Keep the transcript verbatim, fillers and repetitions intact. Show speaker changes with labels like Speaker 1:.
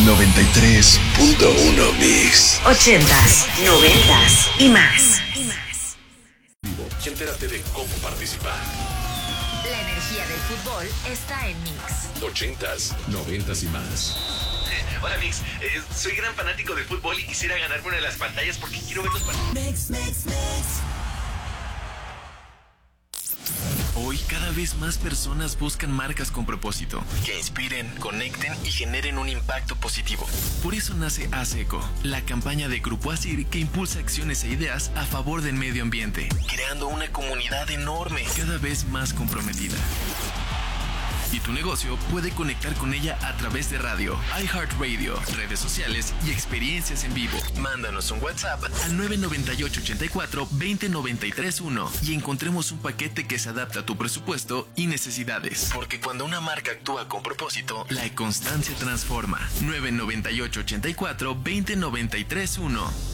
Speaker 1: noventa y tres punto uno Mix.
Speaker 2: Ochentas, noventas y más.
Speaker 3: Y entérate de cómo participar.
Speaker 2: La energía del fútbol está en Mix.
Speaker 3: Ochentas, noventas y más.
Speaker 4: Hola Mix, eh, soy gran fanático del fútbol y quisiera ganarme una de las pantallas porque quiero ver los partidos. Mix, Mix, Mix.
Speaker 5: Hoy cada vez más personas buscan marcas con propósito, que inspiren, conecten y generen un impacto positivo. Por eso nace ASECO, la campaña de Grupo ASIR que impulsa acciones e ideas a favor del medio ambiente, creando una comunidad enorme, cada vez más comprometida. Y tu negocio puede conectar con ella a través de radio, iHeartRadio, redes sociales y experiencias en vivo. Mándanos un WhatsApp al nueve nueve ocho, ocho cuatro, dos cero nueve tres uno y encontremos un paquete que se adapta a tu presupuesto y necesidades. Porque cuando una marca actúa con propósito, la constancia transforma. nueve nueve ocho, ocho cuatro, dos cero nueve tres uno.